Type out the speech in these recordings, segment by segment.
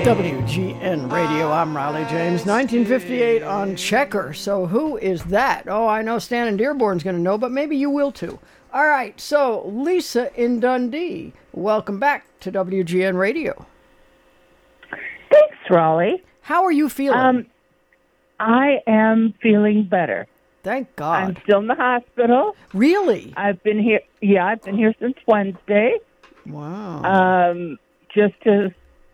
WGN Radio, I'm Riley James. 1958 on Checker. So who is that? Oh, I know Stan in Dearborn's going to know, but maybe you will too. All right, so Lisa in Dundee, welcome back to WGN Radio. Thanks, Raleigh. How are you feeling? I am feeling better. Thank God. I'm still in the hospital. Really? I've been here. Yeah, I've been here since Wednesday. Wow. Just to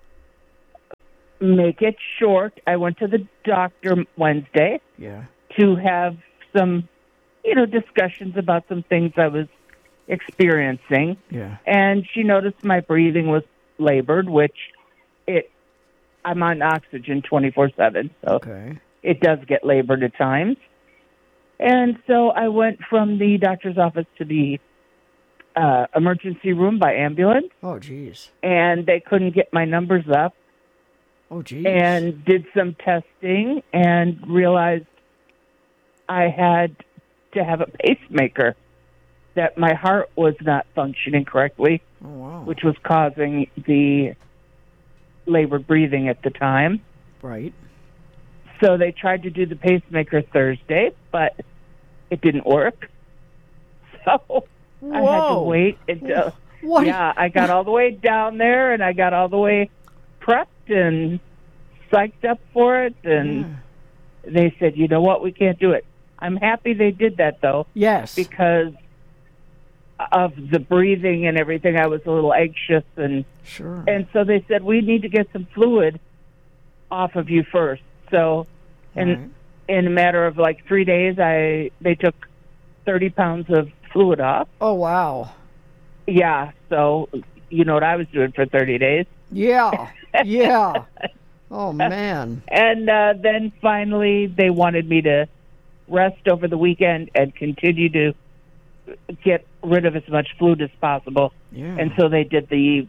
make it short, I went to the doctor Wednesday. Yeah. To have some, discussions about some things I was experiencing. Yeah. And she noticed my breathing was labored, which I'm on oxygen 24/7, so Okay. it does get labored at times. And so I went from the doctor's office to the emergency room by ambulance, Oh, geez. and they couldn't get my numbers up, Oh, geez. and did some testing and realized I had to have a pacemaker, that my heart was not functioning correctly, Oh, wow. which was causing the labored breathing at the time. Right. So they tried to do the pacemaker Thursday, but it didn't work. So I had to Whoa. wait until... What? Yeah, I got all the way down there, and I got all the way prepped and psyched up for it, and they said, you know what, we can't do it. I'm happy they did that, though, Yes. because of the breathing and everything. I was a little anxious, and Sure. so they said, we need to get some fluid off of you first. So in a matter of like 3 days, they took 30 pounds of fluid off. Oh, wow. Yeah, so you know what I was doing for 30 days. Yeah. Yeah. Oh, man. And then finally they wanted me to rest over the weekend and continue to get rid of as much fluid as possible. Yeah. And so they did the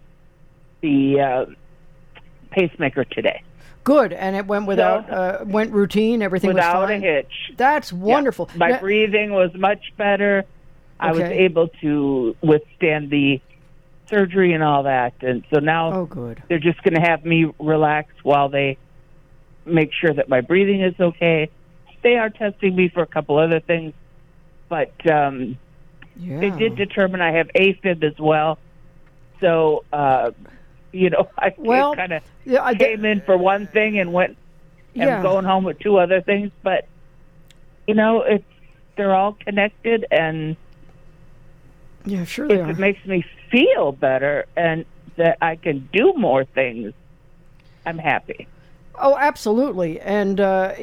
pacemaker today. Good, and it went without, went routine, everything was Without fine? a hitch. That's wonderful. Yeah. My Now- breathing was much better. I was Okay. able to withstand the surgery and all that. And so now Oh, good. they're just going to have me relax while they make sure that my breathing is okay. They are testing me for a couple other things, but Yeah. they did determine I have AFib as well. So, I Well, kind of yeah, came in for one thing and went and Yeah. going home with two other things. But, they're all connected, and Yeah, sure they if are. it makes me feel better and that I can do more things, I'm happy. Oh, absolutely. And,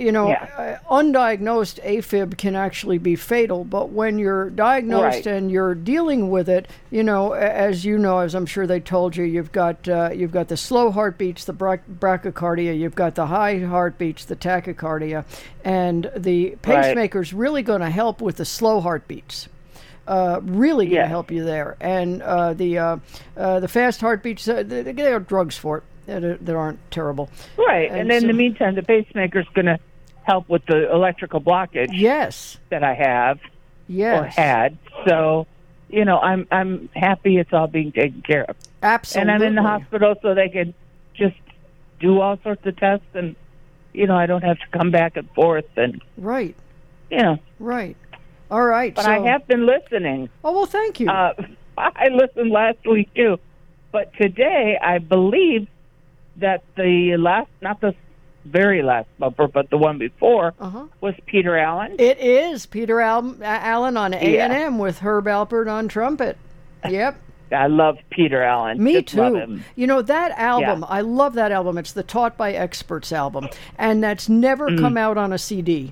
undiagnosed AFib can actually be fatal, but when you're diagnosed Right. and you're dealing with it, as you know, as I'm sure they told you, you've got the slow heartbeats, the brachycardia, you've got the high heartbeats, the tachycardia, and the pacemaker's really going to help with the slow heartbeats. Really going to Yes. help you there. And the fast heartbeats, there are drugs for it that aren't terrible. Right. And in so- the meantime, the pacemaker's going to help with the electrical blockage Yes. that I have Yes. or had. So, I'm happy it's all being taken care of. Absolutely. And I'm in the hospital so they can just do all sorts of tests, and, I don't have to come back and forth, and, Right. Right. All right. But so, I have been listening. Oh, well, thank you. I listened last week, too. But today, I believe that not the very last bumper, but the one before, was Peter Allen. It is Peter Allen on A&M with Herb Alpert on trumpet. Yep. I love Peter Allen. Me Just love too. him. That album, Yeah. I love that album. It's the Taught by Experts album, and that's never come out on a CD.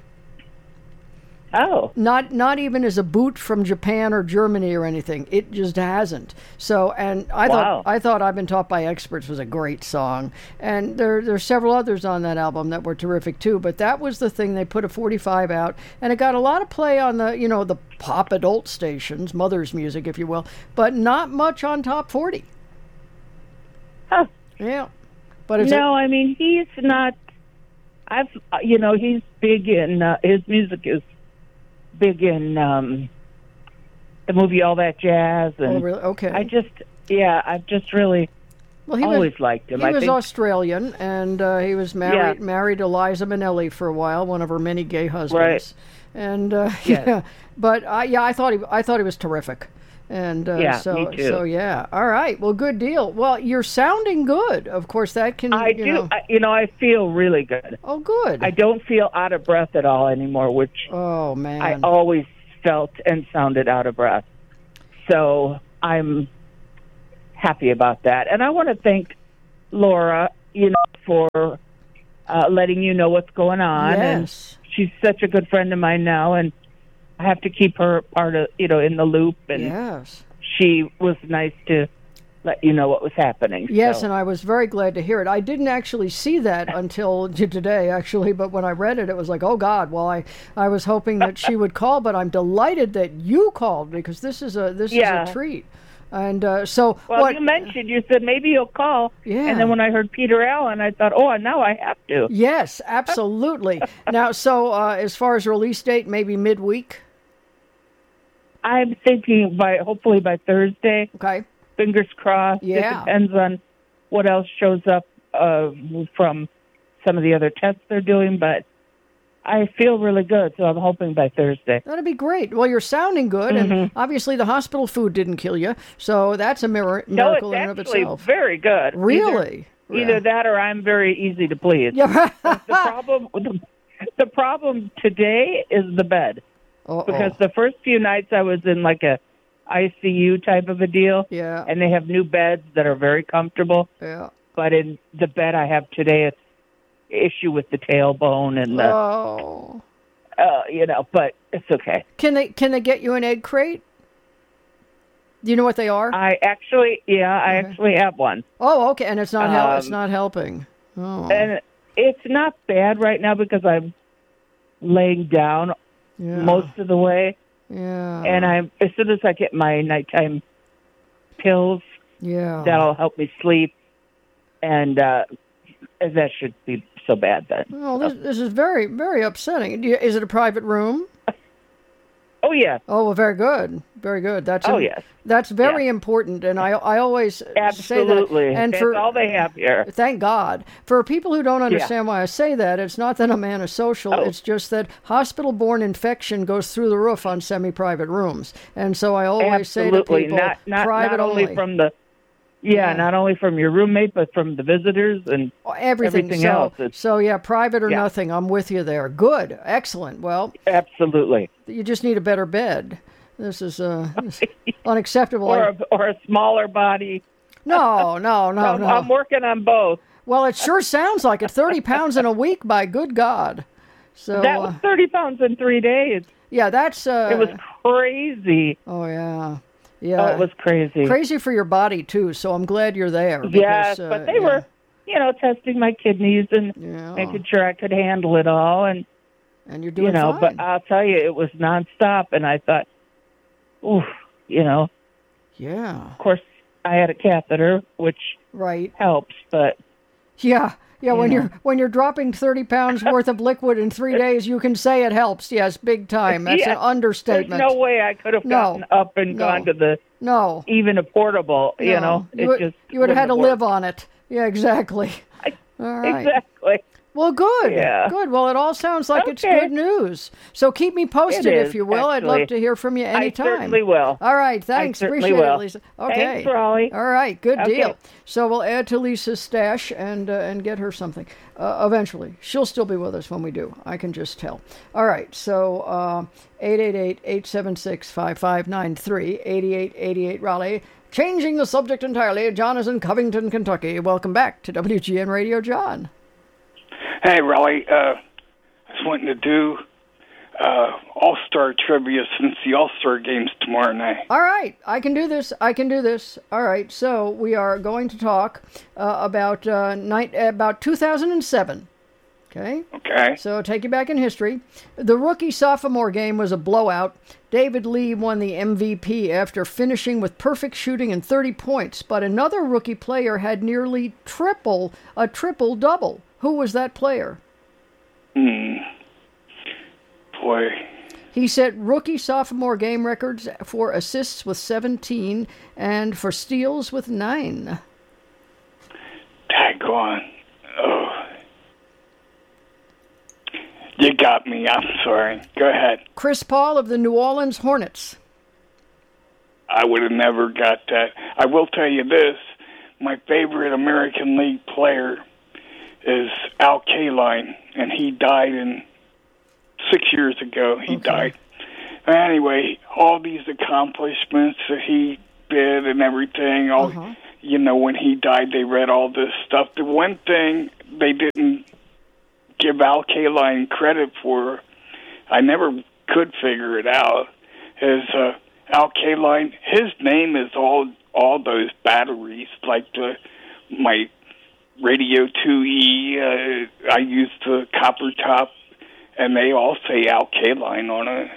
Oh. Not even as a boot from Japan or Germany or anything. It just hasn't. So, and I Wow. thought I've Been Taught by Experts was a great song, and there's several others on that album that were terrific too. But that was the thing. They put a 45 out, and it got a lot of play on the pop adult stations, mother's music, if you will, but not much on top 40. Huh. Yeah, but it's No, I mean, he's not. He's big in his music is big in the movie All That Jazz, and really? Okay. I've just really Well, he always liked him. He I was think Australian, and he was married to Liza Minnelli for a while, one of her many gay husbands. Right. And Yes. yeah, but I thought he was terrific. And Yeah, so me too. so yeah. All right. Well, good deal. Well, you're sounding good. Of course, that can. I do. I feel really good. Oh, good. I don't feel out of breath at all anymore, which Oh man. I always felt and sounded out of breath. So I'm happy about that. And I want to thank Laura, for letting you know what's going on. Yes. And she's such a good friend of mine now, and I have to keep her part of, in the loop. And Yes. she was nice to let you know what was happening. Yes, so. and I was very glad to hear it. I didn't actually see that until today, actually, but when I read it, it was like, oh, God. Well, I was hoping that she would call, but I'm delighted that you called, because this is a treat. And so Well, you said maybe you'll call. Yeah. And then when I heard Peter Allen, I thought, now I have to. Yes, absolutely. Now, so as far as release date, maybe midweek? I'm thinking hopefully by Thursday. Okay. Fingers crossed. Yeah. It depends on what else shows up from some of the other tests they're doing, but I feel really good, so I'm hoping by Thursday. That'd be great. Well, you're sounding good, and obviously the hospital food didn't kill you, so that's a miracle No, it's in and of actually itself. very good. Really? Either that or I'm very easy to please. Yeah. The problem today is the bed. Because the first few nights I was in like a ICU type of a deal. Yeah. And they have new beds that are very comfortable. Yeah. But in the bed I have today, it's issue with the tailbone and the, but it's okay. Can they get you an egg crate? Do you know what they are? I actually have one. Oh, okay. And it's not it's not helping. Oh. And it's not bad right now because I'm laying down most of the way. Yeah. And as soon as I get my nighttime pills, that'll help me sleep. And that should be so bad then. Oh, this is very, very upsetting. Is it a private room? Oh, yeah. Oh, well, very good. Very good. Yes. That's very important, and I always Absolutely. say that. And that's all they have here. Thank God. For people who don't understand why I say that, it's not that I'm antisocial. It's just that hospital-borne infection goes through the roof on semi-private rooms. And so I always say to people, private not only from the... not only from your roommate, but from the visitors and everything else. So, private or nothing. I'm with you there. Good. Excellent. Well, absolutely. You just need a better bed. This is unacceptable. Or a smaller body. No. I'm working on both. Well, it sure sounds like it. 30 pounds in a week, by good God. So that was 30 pounds in 3 days. Yeah, that's... it was crazy. Oh, yeah. Yeah. Oh, it was crazy. Crazy for your body, too, so I'm glad you're there. Yes, but they were, testing my kidneys and making sure I could handle it all. And you're doing fine. But I'll tell you, it was nonstop, and I thought, oof, Yeah. Of course, I had a catheter, which helps, but... Yeah, when you're dropping 30 pounds worth of liquid in 3 days, you can say it helps. Yes, big time. That's an understatement. There's no way I could have gotten up and gone to the even a portable. You would have had to live on it. Yeah, exactly. All right. Exactly. Well, good. Yeah. Good. Well, it all sounds like it's good news. So keep me posted, if you will. Actually. I'd love to hear from you anytime. I certainly will. All right. Thanks. Appreciate it, Lisa. Okay. Thanks, Raleigh. All right. Good deal. So we'll add to Lisa's stash and get her something eventually. She'll still be with us when we do. I can just tell. All right. So 888-876-5593, 8888 Raleigh. Changing the subject entirely, John is in Covington, Kentucky. Welcome back to WGN Radio, John. Hey, Raleigh, I was wanting to do All-Star trivia since the All-Star game's tomorrow night. All right, I can do this. All right, so we are going to talk about 2007. Okay. So take you back in history. The rookie-sophomore game was a blowout. David Lee won the MVP after finishing with perfect shooting and 30 points, but another rookie player had nearly a triple-double. Who was that player? Boy. He set rookie-sophomore game records for assists with 17 and for steals with 9. on. Oh. You got me. I'm sorry. Go ahead. Chris Paul of the New Orleans Hornets. I would have never got that. I will tell you this. My favorite American League player is Al Kaline, and he died 6 years ago. He died. Anyway, all these accomplishments that he did and everything, when he died, they read all this stuff. The one thing they didn't give Al Kaline credit for, I never could figure it out, is Al Kaline, his name is all those batteries, like my Radio 2E, I use the copper top, and they all say Al Kaline on it.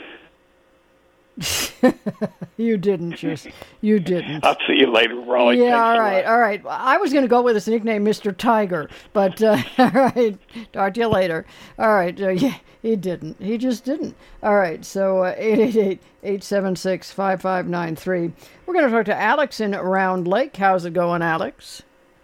You didn't. I'll see you later, Raleigh. Yeah, all right. I was going to go with his nickname, Mr. Tiger, but all right, talk to you later. All right, yeah, he didn't. He just didn't. All right, so 888-876-5593. We're going to talk to Alex in Round Lake. How's it going, Alex?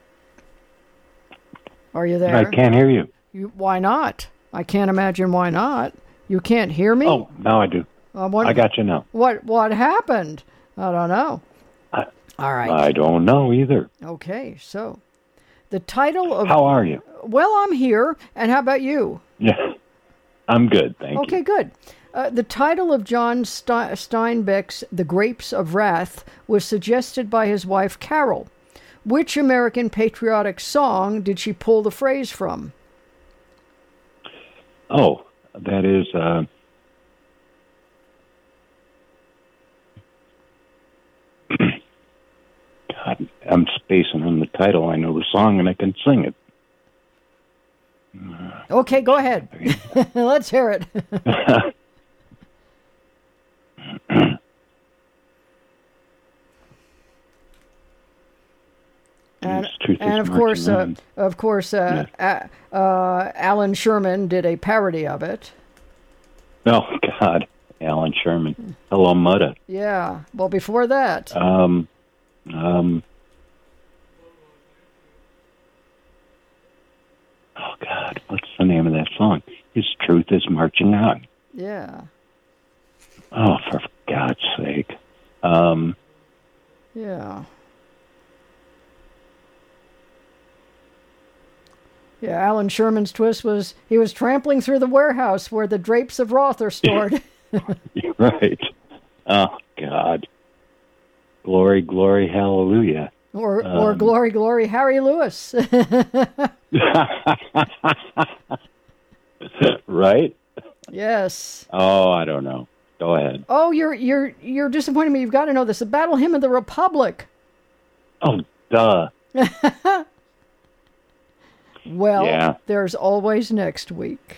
Are you there? I can't hear you. Why not? I can't imagine why not. You can't hear me? Oh, now I do. I got you now. What happened? I don't know. All right. I don't know either. Okay, so the title of... How are you? Well, I'm here, and how about you? Yeah, I'm good, thank you. Okay, good. The title of John Steinbeck's The Grapes of Wrath was suggested by his wife, Carol. Which American patriotic song did she pull the phrase from? Oh, that is... God, I'm spacing on the title. I know the song and I can sing it. Okay, go ahead. Let's hear it. And of course, Alan Sherman did a parody of it. Oh God, Alan Sherman. Hello, Mudda. Yeah. Well, before that. Oh God, what's the name of that song? His Truth is Marching On. Yeah. Oh, for God's sake. Yeah. Yeah, Alan Sherman's twist was he was trampling through the warehouse where the grapes of wrath are stored. Right. Oh, God. Glory, glory, hallelujah. Or glory, glory, Harry Lewis. Right? Yes. Oh, I don't know. Go ahead. Oh, you're disappointing me. You've got to know this. The Battle Hymn of the Republic. Oh, duh. Well, yeah. There's always next week.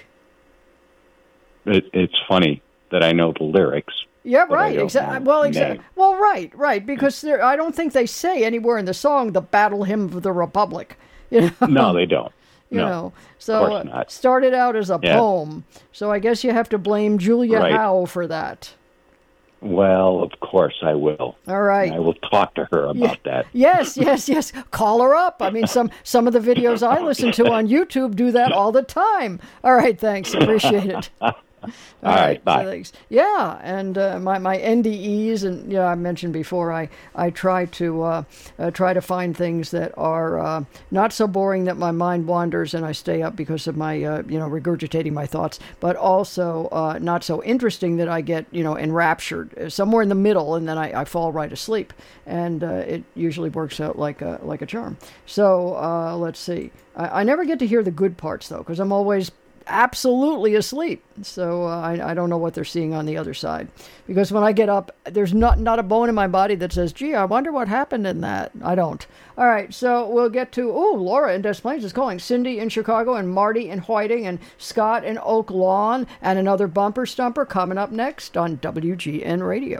It's funny that I know the lyrics. Yeah, right. Exactly. Well, right. Because I don't think they say anywhere in the song the Battle Hymn of the Republic. You know? No, they don't. You know, so it started out as a poem. So I guess you have to blame Julia Howe for that. Well, of course I will. All right. I will talk to her about that. Yes. Call her up. I mean, some of the videos I listen to on YouTube do that all the time. All right, thanks. Appreciate it. All right, bye. So thanks. Yeah, and my NDEs, and I mentioned before, I try to find things that are not so boring that my mind wanders and I stay up because of my regurgitating my thoughts, but also not so interesting that I get enraptured somewhere in the middle, and then I fall right asleep, and it usually works out like a charm. So let's see. I never get to hear the good parts though, because I'm always absolutely asleep. So I don't know what they're seeing on the other side. Because when I get up, there's not a bone in my body that says, gee, I wonder what happened in that. I don't. All right, so we'll get to, Laura in Des Plaines is calling. Cindy in Chicago and Marty in Whiting and Scott in Oak Lawn and another bumper stumper coming up next on WGN Radio.